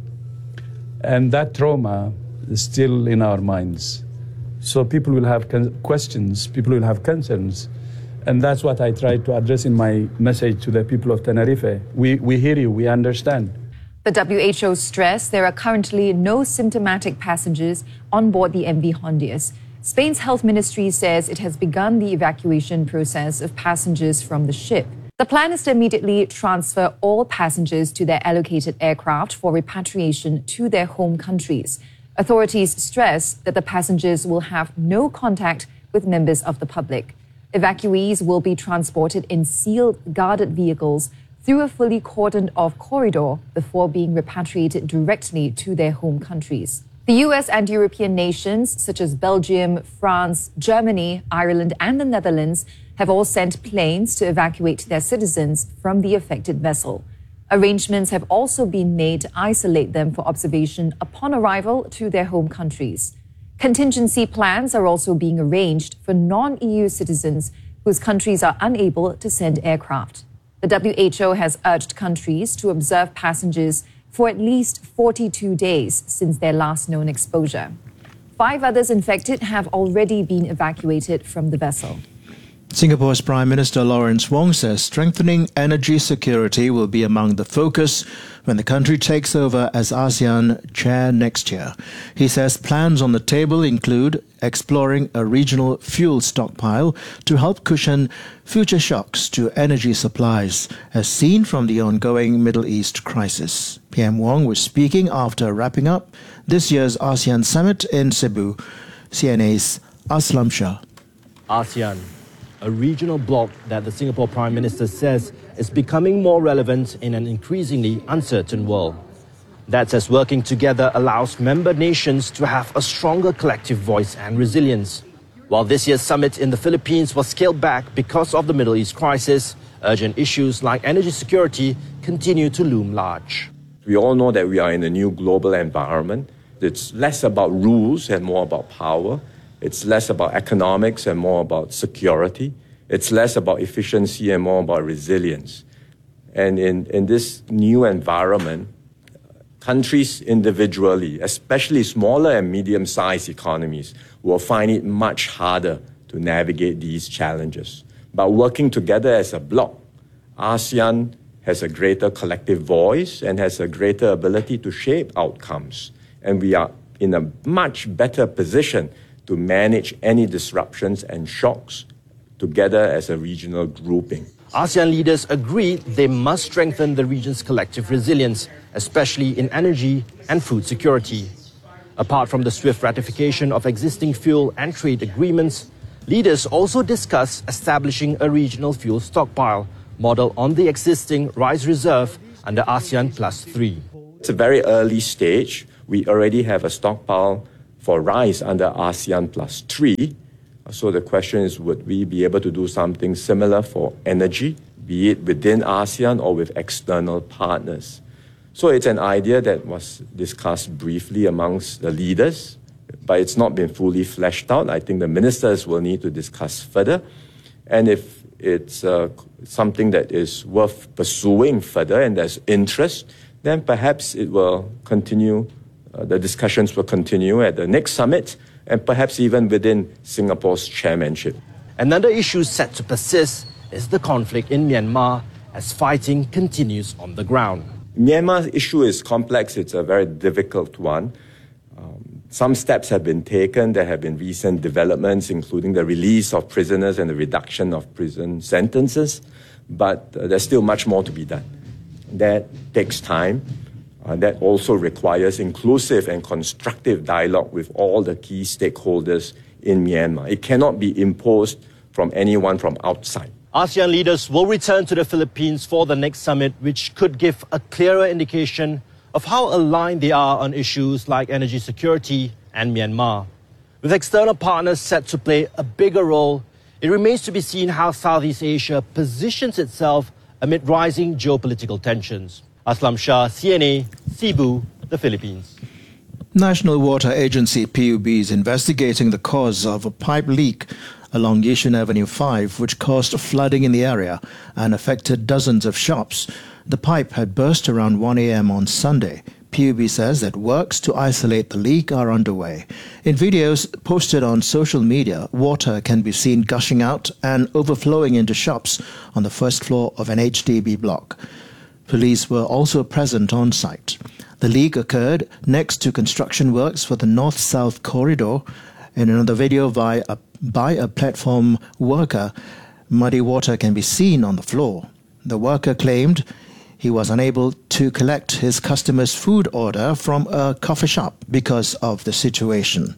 And that trauma is still in our minds. So people will have questions, people will have concerns. And that's what I tried to address in my message to the people of Tenerife. We, we hear you, we understand. The W H O stressed there are currently no symptomatic passengers on board the M V Hondias. Spain's health ministry says it has begun the evacuation process of passengers from the ship. The plan is to immediately transfer all passengers to their allocated aircraft for repatriation to their home countries. Authorities stress that the passengers will have no contact with members of the public. Evacuees will be transported in sealed, guarded vehicles through a fully cordoned-off corridor before being repatriated directly to their home countries. The U S and European nations, such as Belgium, France, Germany, Ireland, and the Netherlands, have all sent planes to evacuate their citizens from the affected vessel. Arrangements have also been made to isolate them for observation upon arrival to their home countries. Contingency plans are also being arranged for non-E U citizens whose countries are unable to send aircraft. The W H O has urged countries to observe passengers for at least forty-two days since their last known exposure. Five others infected have already been evacuated from the vessel. Singapore's Prime Minister Lawrence Wong says strengthening energy security will be among the focus when the country takes over as ASEAN chair next year. He says plans on the table include exploring a regional fuel stockpile to help cushion future shocks to energy supplies, as seen from the ongoing Middle East crisis. P M Wong was speaking after wrapping up this year's ASEAN summit in Cebu. C N A's Aslam Shah. ASEAN, a regional bloc that the Singapore Prime Minister says is becoming more relevant in an increasingly uncertain world. That says working together allows member nations to have a stronger collective voice and resilience. While this year's summit in the Philippines was scaled back because of the Middle East crisis, urgent issues like energy security continue to loom large. We all know that we are in a new global environment. It's less about rules and more about power. It's less about economics and more about security. It's less about efficiency and more about resilience. And in, in this new environment, countries individually, especially smaller and medium-sized economies, will find it much harder to navigate these challenges. But working together as a bloc, ASEAN has a greater collective voice and has a greater ability to shape outcomes. And we are in a much better position to manage any disruptions and shocks together as a regional grouping. ASEAN leaders agree they must strengthen the region's collective resilience, especially in energy and food security. Apart from the swift ratification of existing fuel and trade agreements, leaders also discuss establishing a regional fuel stockpile model on the existing rice reserve under ASEAN Plus three. It's a very early stage. We already have a stockpile for rice under ASEAN Plus three. So the question is, would we be able to do something similar for energy, be it within ASEAN or with external partners? So it's an idea that was discussed briefly amongst the leaders, but it's not been fully fleshed out. I think the ministers will need to discuss further. And if it's uh, something that is worth pursuing further and there's interest, then perhaps it will continue, uh, the discussions will continue at the next summit and perhaps even within Singapore's chairmanship. Another issue set to persist is the conflict in Myanmar as fighting continues on the ground. Myanmar's issue is complex. It's a very difficult one. Um, some steps have been taken. There have been recent developments, including the release of prisoners and the reduction of prison sentences. But uh, there's still much more to be done. That takes time. Uh, that also requires inclusive and constructive dialogue with all the key stakeholders in Myanmar. It cannot be imposed from anyone from outside. ASEAN leaders will return to the Philippines for the next summit, which could give a clearer indication of how aligned they are on issues like energy security and Myanmar. With external partners set to play a bigger role, it remains to be seen how Southeast Asia positions itself amid rising geopolitical tensions. Aslam Shah, C N A, Cebu, the Philippines. National Water Agency P U B is investigating the cause of a pipe leak along Yishun Avenue five, which caused flooding in the area and affected dozens of shops. The pipe had burst around one a m on Sunday. P U B says that works to isolate the leak are underway. In videos posted on social media, water can be seen gushing out and overflowing into shops on the first floor of an H D B block. Police were also present on site. The leak occurred next to construction works for the north-south corridor. In another video by a, by a platform worker, muddy water can be seen on the floor. The worker claimed he was unable to collect his customer's food order from a coffee shop because of the situation.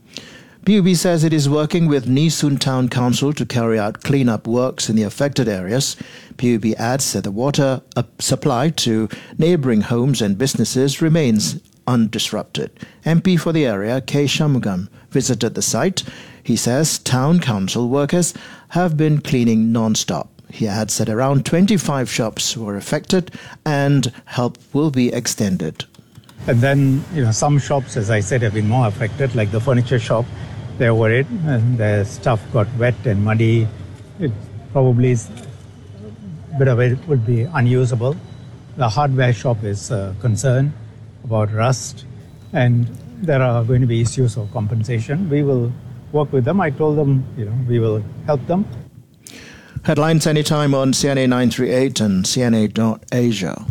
P U B says it is working with Nee Soon Town Council to carry out clean-up works in the affected areas. P U B adds that the water supply to neighbouring homes and businesses remains undisrupted. M P for the area, K. Shanmugam, visited the site. He says town council workers have been cleaning non-stop. He adds that around twenty-five shops were affected and help will be extended. And then, you know, some shops, as I said, have been more affected, like the furniture shop. They're worried and their stuff got wet and muddy. It probably is, a bit of it would be unusable. The hardware shop is uh, concerned about rust, and there are going to be issues of compensation. We will work with them. I told them, you know, we will help them. Headlines anytime on C N A nine three eight and C N A dot Asia.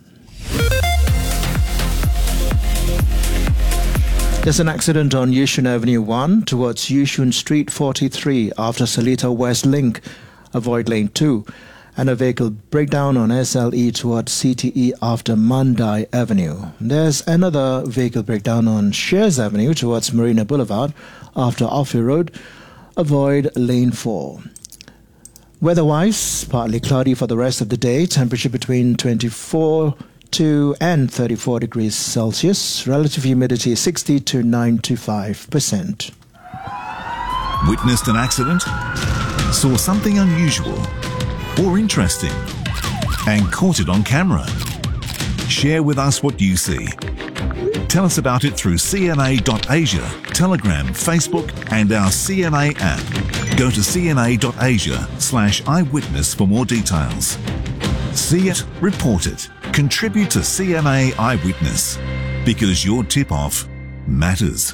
There's an accident on Yishun Avenue one towards Yishun Street forty-three after Seletar West Link. Avoid lane two. And a vehicle breakdown on S L E towards C T E after Mandai Avenue. There's another vehicle breakdown on Shears Avenue towards Marina Boulevard after Alfie Road. Avoid lane four. Weather-wise, partly cloudy for the rest of the day. Temperature between twenty-four to and thirty-four degrees Celsius. Relative humidity sixty to ninety-five percent. Witnessed an accident? Saw something unusual or interesting and caught it on camera? Share with us what you see. Tell us about it through C N A dot Asia, Telegram, Facebook and our C N A app. Go to cna.asia slash eyewitness for more details. See it, report it, contribute to C N A Eyewitness, because your tip-off matters.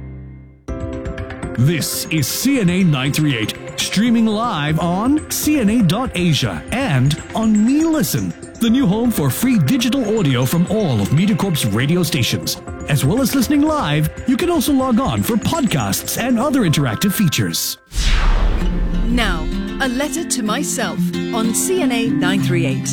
This is C N A nine thirty-eight, streaming live on c n a dot asia and on Me Listen, the new home for free digital audio from all of MediaCorp's radio stations. As well as listening live, you can also log on for podcasts and other interactive features. Now, a letter to myself on C N A nine thirty-eight.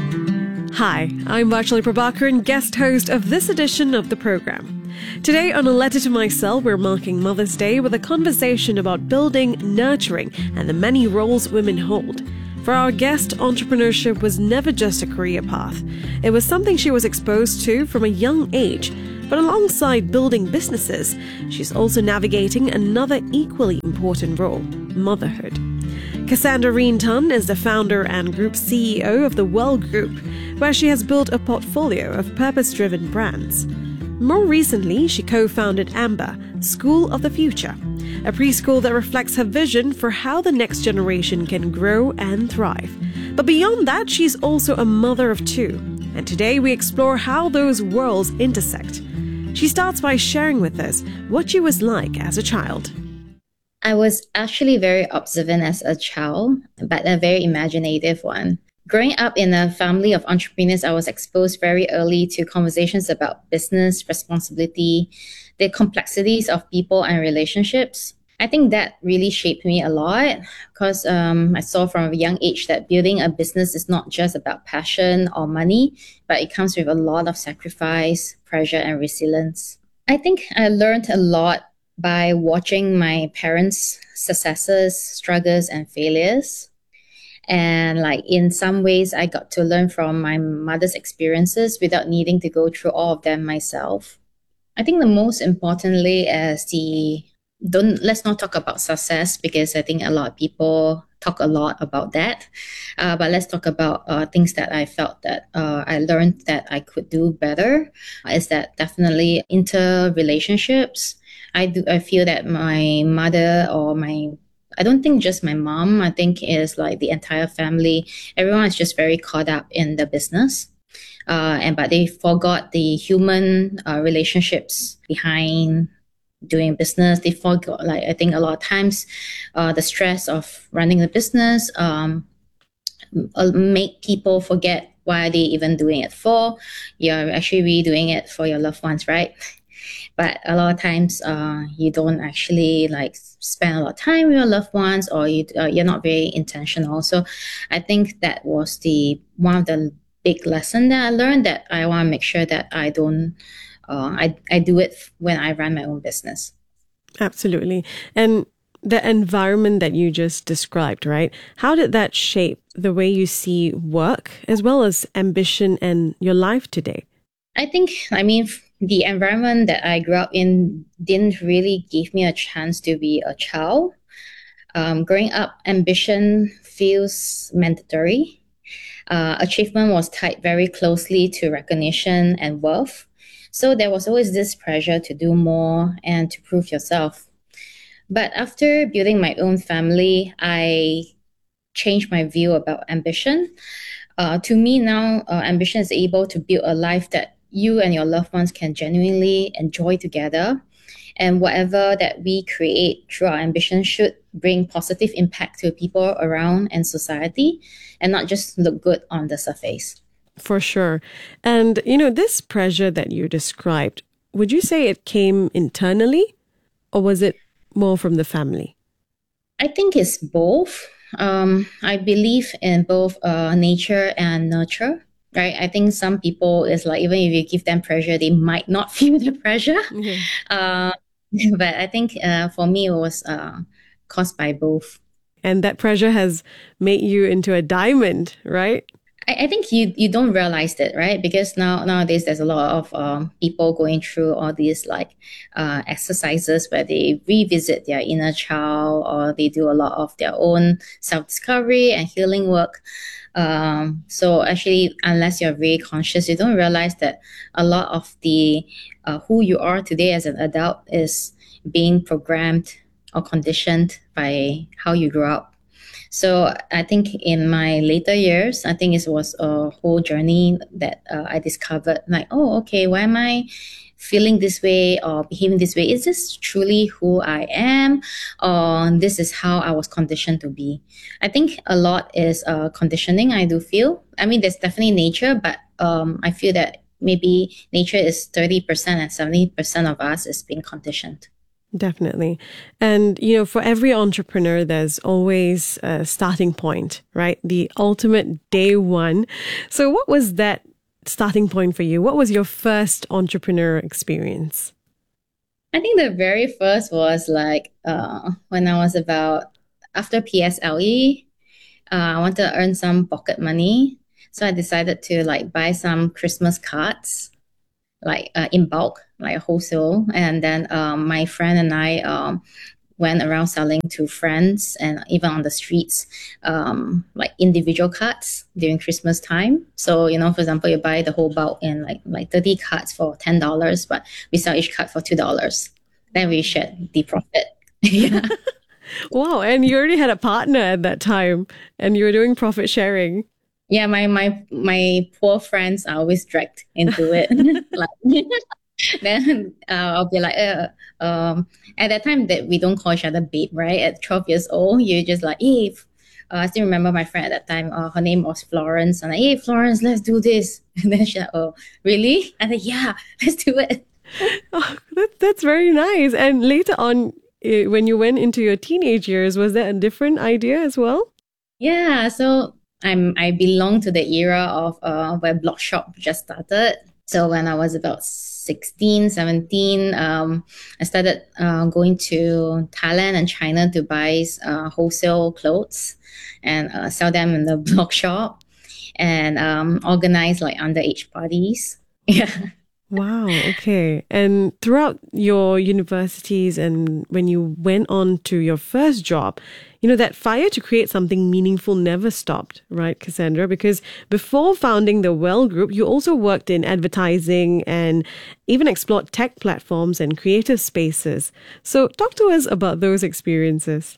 Hi, I'm Vaishali Prabhakaran, guest host of this edition of the program. Today on A Letter to Myself, we're marking Mother's Day with a conversation about building, nurturing, and the many roles women hold. For our guest, entrepreneurship was never just a career path. It was something she was exposed to from a young age. But alongside building businesses, she's also navigating another equally important role, motherhood. Cassandra Reen Tan is the founder and group C E O of the Well Group, where she has built a portfolio of purpose-driven brands. More recently, she co-founded Amber, School of the Future, a preschool that reflects her vision for how the next generation can grow and thrive. But beyond that, she's also a mother of two. And today we explore how those worlds intersect. She starts by sharing with us what she was like as a child. I was actually very observant as a child, but a very imaginative one. Growing up in a family of entrepreneurs, I was exposed very early to conversations about business, responsibility, the complexities of people and relationships. I think that really shaped me a lot because um, I saw from a young age that building a business is not just about passion or money, but it comes with a lot of sacrifice, pressure, and resilience. I think I learned a lot by watching my parents' successes, struggles, and failures. And like in some ways, I got to learn from my mother's experiences without needing to go through all of them myself. I think the most importantly is the don't let's not talk about success, because I think a lot of people talk a lot about that. Uh, but let's talk about uh, things that I felt that uh, I learned that I could do better. Is that definitely interrelationships? I do. I feel that my mother or my I don't think just my mom, I think is like the entire family. Everyone is just very caught up in the business. Uh, and but they forgot the human uh, relationships behind doing business. They forgot, like, I think a lot of times uh, the stress of running the business um, make people forget why are they even doing it for. You're actually really doing it for your loved ones, right? But a lot of times uh, you don't actually like spend a lot of time with your loved ones, or you, uh, you're not very intentional. So I think that was the one of the big lessons that I learned, that I want to make sure that I don't, uh, I, I do it when I run my own business. Absolutely. And the environment that you just described, right? How did that shape the way you see work as well as ambition and your life today? I think, I mean, the environment that I grew up in didn't really give me a chance to be a child. Um, growing up, ambition feels mandatory. Uh, achievement was tied very closely to recognition and wealth. So there was always this pressure to do more and to prove yourself. But after building my own family, I changed my view about ambition. Uh, to me now, uh, ambition is able to build a life that you and your loved ones can genuinely enjoy together. And whatever that we create through our ambition should bring positive impact to people around and society, and not just look good on the surface. For sure. And, you know, this pressure that you described, would you say it came internally, or was it more from the family? I think it's both. Um, I believe in both uh, nature and nurture. Right, I think some people is like, even if you give them pressure, they might not feel the pressure. Mm-hmm. Uh, but I think uh, for me, it was uh, caused by both. And that pressure has made you into a diamond, right? I, I think you you don't realize it, right? Because now nowadays there's a lot of um, people going through all these like uh, exercises where they revisit their inner child, or they do a lot of their own self-discovery and healing work. Um, so actually, unless you're very conscious, you don't realize that a lot of the uh, who you are today as an adult is being programmed or conditioned by how you grew up. So I think in my later years, I think it was a whole journey that uh, I discovered like, oh, okay, why am I feeling this way or behaving this way? Is this truly who I am? Or this is how I was conditioned to be? I think a lot is uh, conditioning, I do feel. I mean, there's definitely nature, but um, I feel that maybe nature is thirty percent and seventy percent of us is being conditioned. Definitely. And, you know, for every entrepreneur, there's always a starting point, right? The ultimate day one. So what was that starting point for you? What was your first entrepreneur experience? I think the very first was like uh, when I was about, after P S L E, uh, I wanted to earn some pocket money. So I decided to like buy some Christmas cards, like uh, in bulk, like wholesale. And then um, my friend and I um, went around selling to friends and even on the streets, um, like individual cards during Christmas time. So, you know, for example, you buy the whole bulk in like like thirty cards for ten dollars, but we sell each card for two dollars. Then we shared the profit. Yeah. Wow. And you already had a partner at that time and you were doing profit sharing. Yeah, my my my poor friends are always dragged into it. Like, then uh, I'll be like, uh, um, at that time that we don't call each other babe, right? At twelve years old, you're just like, hey, uh, I still remember my friend at that time. Uh, her name was Florence. And I'm like, hey, Florence, let's do this. And then she's like, oh, really? I said, yeah, let's do it. Oh, that, that's very nice. And later on, when you went into your teenage years, was that a different idea as well? Yeah, so I'm I belong to the era of uh, where Blogshop just started. So when I was about sixteen, seventeen, um, I started uh, going to Thailand and China to buy uh, wholesale clothes and uh, sell them in the Blogshop and um, organize like underage parties. Yeah. Wow. Okay. And throughout your universities and when you went on to your first job, you know, that fire to create something meaningful never stopped, right, Cassandra? Because before founding the Well Group, you also worked in advertising and even explored tech platforms and creative spaces. So talk to us about those experiences.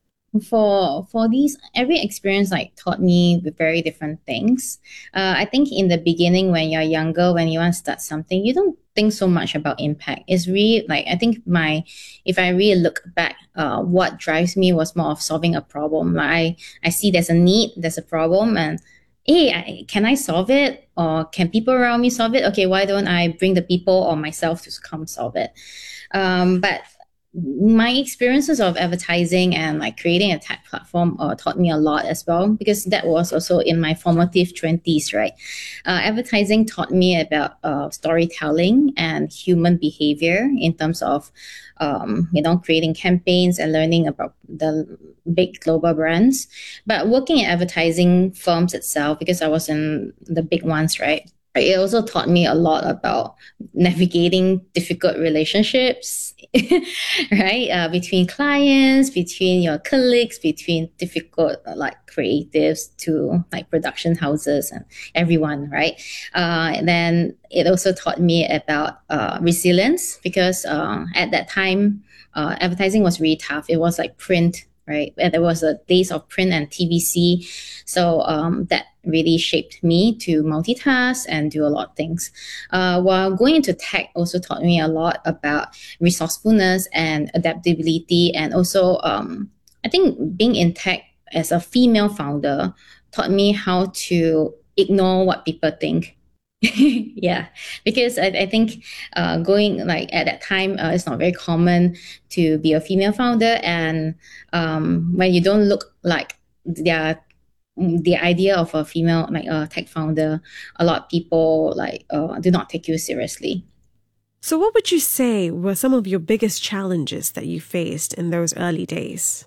For for these, every experience like taught me very different things. Uh, I think in the beginning, when you're younger, when you want to start something, you don't think so much about impact. It's really like, I think my, if I really look back, uh, what drives me was more of solving a problem. Like I, I see there's a need, there's a problem, and hey, I, can I solve it? Or can people around me solve it? Okay, why don't I bring the people or myself to come solve it? Um, but my experiences of advertising and like creating a tech platform uh, taught me a lot as well, because that was also in my formative twenties, right? Uh, advertising taught me about uh, storytelling and human behavior in terms of, um, you know, creating campaigns and learning about the big global brands. But working in advertising firms itself, because I was in the big ones, right? It also taught me a lot about navigating difficult relationships, right? Uh, between clients, between your colleagues, between difficult uh, like creatives to like production houses and everyone, right? Uh, and then it also taught me about uh, resilience, because uh, at that time, uh, advertising was really tough. It was like print, right? And there was a days of print and T V C. So um, that really shaped me to multitask and do a lot of things. Uh, while going into tech also taught me a lot about resourcefulness and adaptability. And also, um, I think being in tech as a female founder taught me how to ignore what people think. Yeah, because I, I think uh, going like at that time, uh, it's not very common to be a female founder. And um, when you don't look like their the idea of a female like a tech founder, a lot of people like uh, do not take you seriously. So what would you say were some of your biggest challenges that you faced in those early days?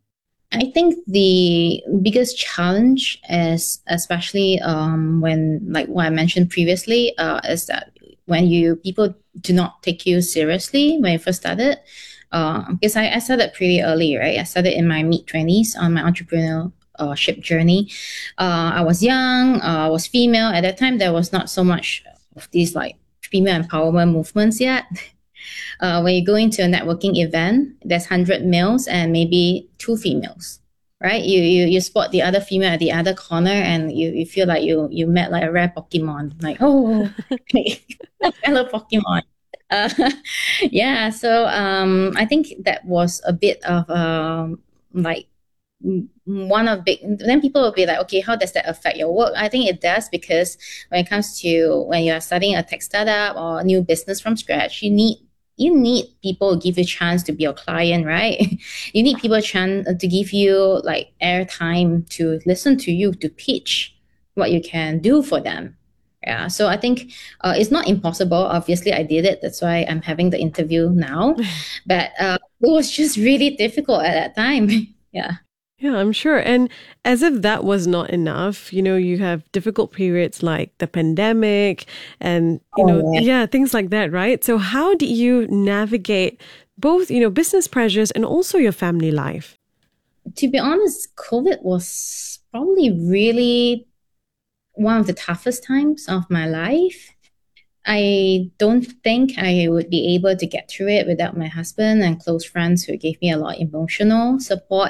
I think the biggest challenge is, especially um, when, like what I mentioned previously, uh, is that when you people do not take you seriously when you first started. Uh, because I, I started pretty early, right? I started in my mid twenties on my entrepreneurship journey. Uh, I was young. Uh, I was female at that time. There was not so much of these like female empowerment movements yet. Uh, when you go into a networking event, there's one hundred males and maybe two females, right? You you you spot the other female at the other corner, and you, you feel like you you met like a rare Pokemon, like, oh, fellow Pokemon. Uh, yeah, so um, I think that was a bit of um, like one of big. Then people will be like, okay, how does that affect your work? I think it does, because when it comes to when you are starting a tech startup or a new business from scratch, you need you need people to give you a chance to be your client, right? You need people a chance to give you like airtime to listen to you, to pitch what you can do for them. Yeah, so I think uh, it's not impossible. Obviously, I did it. That's why I'm having the interview now. But uh, it was just really difficult at that time. Yeah. Yeah, I'm sure. And as if that was not enough, you know, you have difficult periods like the pandemic and, you know, Oh, yeah. yeah, things like that, right? So how do you navigate both, you know, business pressures and also your family life? To be honest, COVID was probably really one of the toughest times of my life. I don't think I would be able to get through it without my husband and close friends who gave me a lot of emotional support.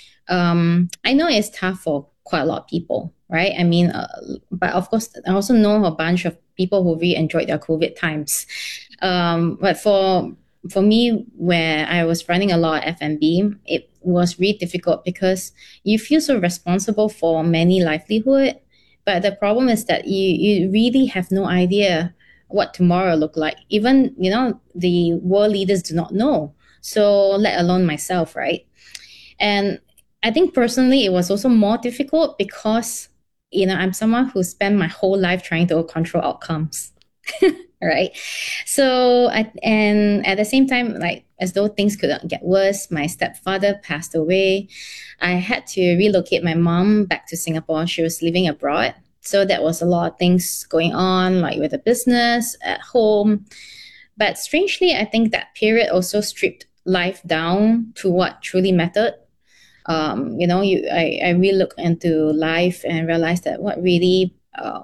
Um, I know it's tough for quite a lot of people, right? I mean, uh, but of course, I also know a bunch of people who really enjoyed their COVID times. Um, but for for me, where I was running a lot of F and B, it was really difficult because you feel so responsible for many livelihood. But the problem is that you, you really have no idea what tomorrow look like. Even, you know, the world leaders do not know. So let alone myself, right? And I think personally, it was also more difficult because, you know, I'm someone who spent my whole life trying to control outcomes, right? So, I, and at the same time, like, as though things couldn't get worse, my stepfather passed away. I had to relocate my mom back to Singapore. She was living abroad. So that was a lot of things going on, like with the business at home. But strangely, I think that period also stripped life down to what truly mattered. Um, you know, you I, I really look into life and realized that what really uh,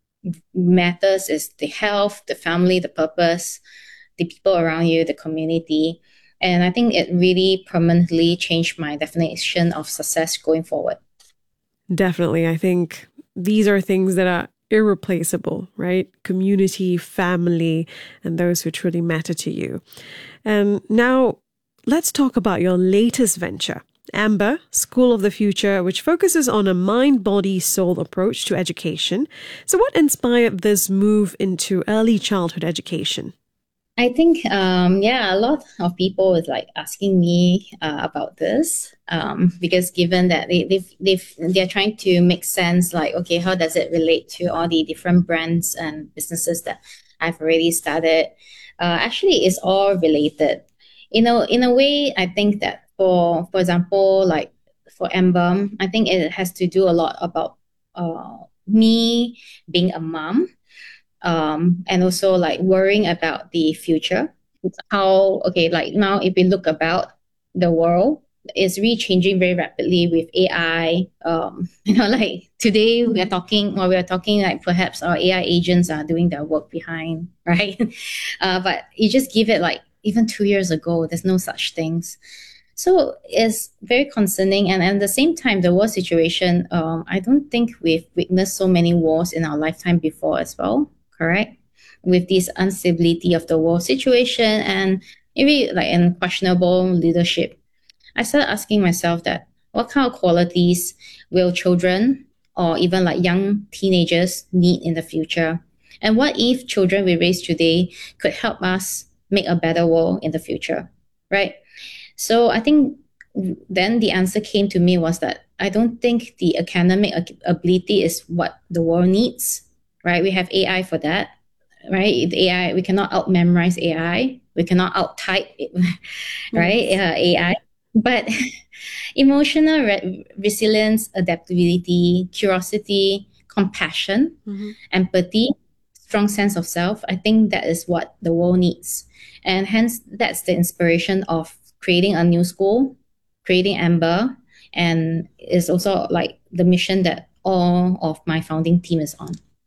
matters is the health, the family, the purpose, the people around you, the community. And I think it really permanently changed my definition of success going forward. Definitely. I think these are things that are irreplaceable, right? Community, family, and those who truly matter to you. And now let's talk about your latest venture, Amber, School of the Future, which focuses on a mind, body, soul approach to education. So what inspired this move into early childhood education? I think, um, yeah, a lot of people is like asking me uh, about this um, because given that they, they've, they've, they're trying to make sense, like, okay, how does it relate to all the different brands and businesses that I've already started? Uh, actually, it's all related. You know, in a way, I think that for, for example, like for Amber, I think it has to do a lot about uh, me being a mom. Um, and also like worrying about the future. How, okay, like now if we look about the world, it's really changing very rapidly with A I. Um, you know, like today we are talking, or we are talking like perhaps our A I agents are doing their work behind, right? uh, but you just give it like even two years ago, there's no such things. So it's very concerning. And at the same time, the war situation, um, I don't think we've witnessed so many wars in our lifetime before as well. Correct? With this instability of the world situation and maybe like unquestionable leadership, I started asking myself that what kind of qualities will children or even like young teenagers need in the future? And what if children we raise today could help us make a better world in the future, right? So I think then the answer came to me was that I don't think the academic ability is what the world needs. Right, we have A I for that, right? The A I, we cannot out-memorize A I. We cannot out-type it, right? Uh, A I. But emotional re- resilience, adaptability, curiosity, compassion, mm-hmm. empathy, strong sense of self, I think that is what the world needs. And hence, that's the inspiration of creating a new school, creating Amber, and is also like the mission that all of my founding team is on.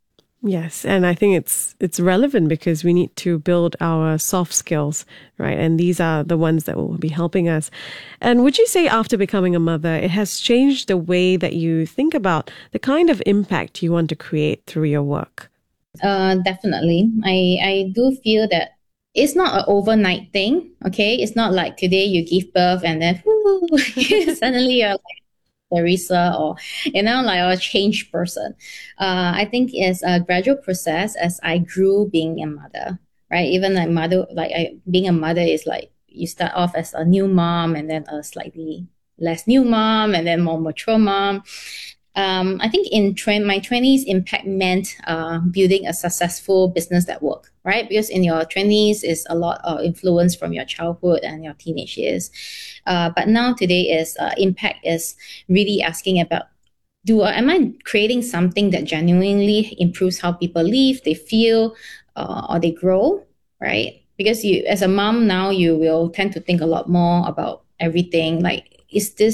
Yes, and I think it's it's relevant because we need to build our soft skills, right? And these are the ones that will be helping us. And would you say after becoming a mother, it has changed the way that you think about the kind of impact you want to create through your work? Uh, definitely. I, I do feel that it's not an overnight thing, okay? It's not like today you give birth and then whoo, suddenly you're like Teresa or, you know, like a changed person. Uh, I think it's a gradual process as I grew being a mother, right? Even like mother, like I, being a mother is like you start off as a new mom and then a slightly less new mom and then more mature mom. Um, I think in tra- my twenties, impact meant uh, building a successful business that worked, right? Because in your twenties is a lot of influence from your childhood and your teenage years. Uh, but now today is uh, impact is really asking about, do I, am I creating something that genuinely improves how people live, they feel, uh, or they grow, right? Because you, as a mom now, you will tend to think a lot more about everything. Like, is this